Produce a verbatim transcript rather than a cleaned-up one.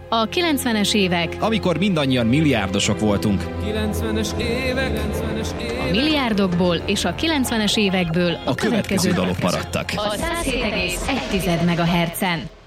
A kilencvenes évek, amikor mindannyian milliárdosok voltunk. kilencvenes évek, kilencvenes évek. A milliárdokból és a kilencvenes évekből A, a következő dalok maradtak. A száz hét egész egy megahertzen.